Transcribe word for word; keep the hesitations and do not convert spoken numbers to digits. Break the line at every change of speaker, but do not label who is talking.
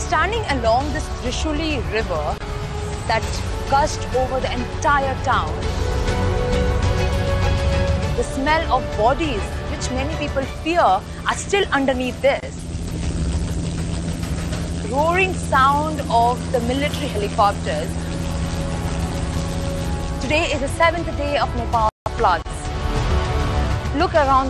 standing along this Trishuli river that gushed over the entire town. The smell of bodies, which many people fear, are still underneath this. Roaring sound of the military helicopters. Today is the seventh day of Nepal floods. Look around